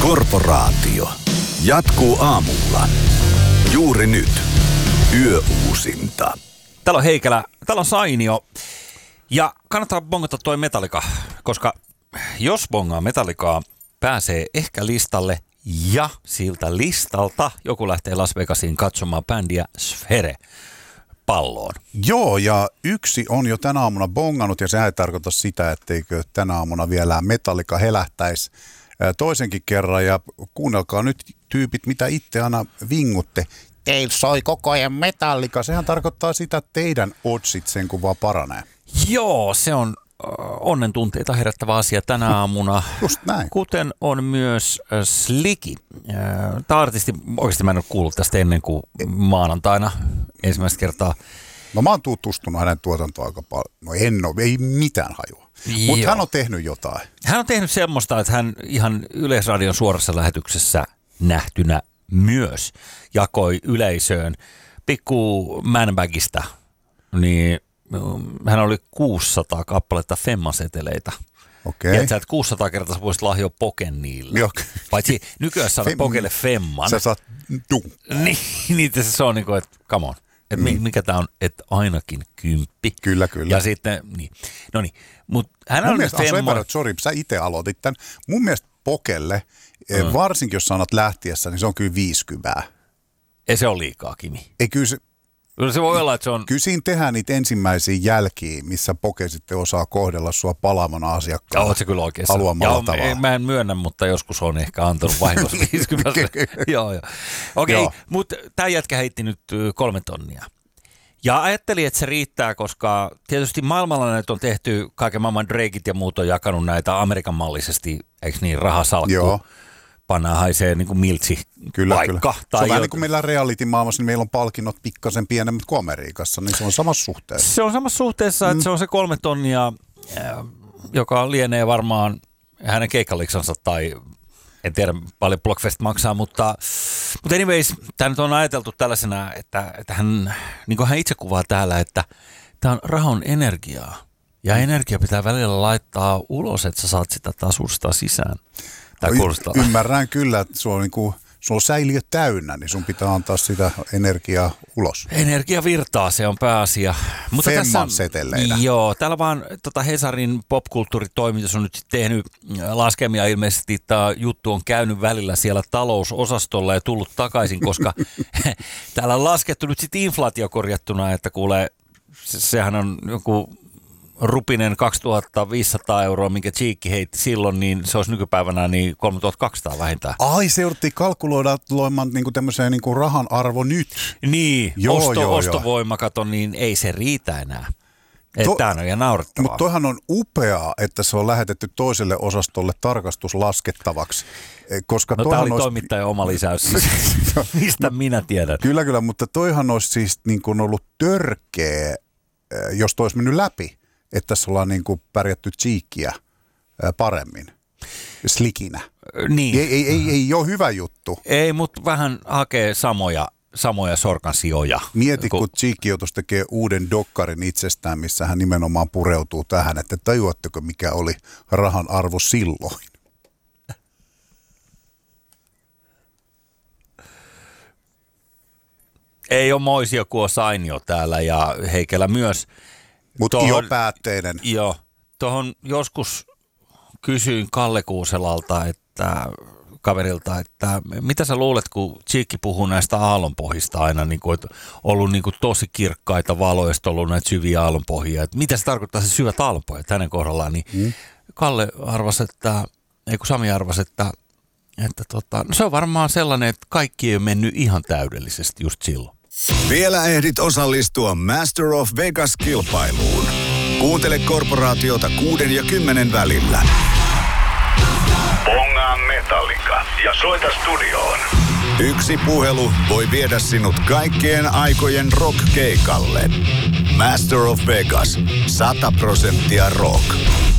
Korporaatio jatkuu aamulla. Juuri nyt. Yöuusinta. Täällä on Heikelä, täällä on Sainio. Ja kannattaa bongata toi Metallica, koska jos bongaa Metallicaa, pääsee ehkä listalle ja siltä listalta joku lähtee Las Vegasiin katsomaan bändiä Sphere palloon. Joo, ja yksi on jo tänä aamuna bongannut, ja sehän ei tarkoita sitä, etteikö tänä aamuna vielä Metallica helähtäisi toisenkin kerran. Ja kuunnelkaa nyt tyypit, mitä itse aina vingutte. Teillä soi koko ajan Metallica. Sehän tarkoittaa sitä, että teidän oddsit sen kun vaan paranee. Joo, se on onnen tunteita herättävä asia tänä aamuna. Just näin. Kuten on myös Slicky. Tämä artisti, oikeasti mä en ole kuullut tästä ennen kuin maanantaina ensimmäistä kertaa. No mä oon tutustunut hänen tuotantoon aika paljon. No en ole, ei mitään hajua. Mutta hän on tehnyt jotain. Hän on tehnyt semmoista, että hän ihan Yleisradion suorassa lähetyksessä nähtynä myös jakoi yleisöön pikku manbagista, niin hän oli 600 kappaletta femmaseteleitä. Okei. Tiedätkö, että 600 kertaa sä voisit lahjoa poken niille. Joo. Paitsi nykyään saada pokelle femman. Sä saat Niin, se on niin kuin, että come on. Että mikä tää on, että ainakin 10. Kyllä. Ja sitten, niin. No niin, mutta hän mun on mielestä, sori, sä itse aloitit tämän. Mun mielestä pokelle, varsinkin jos sanot lähtiessä, niin se on kyllä 50. Ei se ole liikaa, Kimi. Ei kyllä se voi olla, että se on... Kyllä siinä tehdään niitä ensimmäisiä jälkiä, missä poke sitten osaa kohdella sua palaamana asiakkaana. Oot se kyllä oikeassa. Haluamalla tavalla. Mä en myönnä, mutta joskus on ehkä antanut vahingossa 50. Joo. Okei, mutta tämä jätkä heitti nyt 3 tonnia. Ja ajattelin, että se riittää, koska tietysti maailmalla näitä on tehty, kaiken maailman Drakeit ja muut on jakanut näitä Amerikan mallisesti, eikö niin, rahasalkku. Joo. Pannaan haisee niin kuin miltsi paikka. Se on vähän niin kuin meillä reality-maailmassa, niin meillä on palkinnot pikkasen pienemmät kuin Amerikassa, niin se on samassa suhteessa. Se on samassa suhteessa, että se on se 3 tonnia, joka lienee varmaan hänen keikkaliksansa tai en tiedä paljon Blockfest maksaa, mutta anyways, tämä nyt on ajateltu tällaisena, että hän, niin kuin hän itse kuvaa täällä, että tämä on rahon energiaa ja energia pitää välillä laittaa ulos, että sä saat sitä taas uudestaan sisään. Ymmärrän kyllä, että sulla on säiliö täynnä, niin sun pitää antaa sitä energiaa ulos. Energia virtaa, se on pääasia. Mutta Femman seteleitä. Joo, täällä vaan Hesarin popkulttuuritoimitus on nyt tehnyt laskemia ilmeisesti. Tämä juttu on käynyt välillä siellä talousosastolla ja tullut takaisin, koska täällä on laskettu nyt sitten inflaatio korjattuna, että kuule, sehän on joku rupinen 2500 €, minkä Cheekki heitti silloin, niin se olisi nykypäivänä niin 3200 vähintään. Ai, se jouduttiin kalkuloida niin tämmöiseen niin rahan arvo nyt. Niin, ostovoima, kato, niin ei se riitä enää. Tämä on ihan naurettavaa. Mutta toihan on upeaa, että se on lähetetty toiselle osastolle tarkastuslaskettavaksi. Koska tämä oli toimittajan oma lisäys. Mistä minä tiedän? Kyllä, mutta toihan olisi siis niin kuin ollut törkeä, jos toi olisi mennyt läpi. Että tässä ollaan niin kuin pärjätty Cheekkiä paremmin, slikinä. Niin. Ei ole hyvä juttu. Ei, mutta vähän hakee samoja sorkansijoja. Mieti, kun Cheekki joutuisi tekemään uuden dokkarin itsestään, missä hän nimenomaan pureutuu tähän, että tajuatteko mikä oli rahan arvo silloin? Ei ole moisia kuin on Sainio täällä ja Heikelä myös. Mutta päätteinen. Joo. Tuohon joskus kysyin Kalle Kuuselalta, kaverilta, että mitä sä luulet, kun Cheekki puhuu näistä aallonpohjista aina, niin kuin, että ollut niin kuin tosi kirkkaita valoja, ollut näitä syviä aallonpohjia. Että mitä se tarkoittaa se syvät aallonpohjat hänen kohdallaan? Niin Kalle arvasi, Sami arvasi, että no se on varmaan sellainen, että kaikki ei ole mennyt ihan täydellisesti just silloin. Vielä ehdit osallistua Master of Vegas-kilpailuun. Kuuntele Korporaatiota 6 ja 10 välillä. Bongaa Metallica ja soita studioon. Yksi puhelu voi viedä sinut kaikkien aikojen rock-keikalle. Master of Vegas. 100% rock.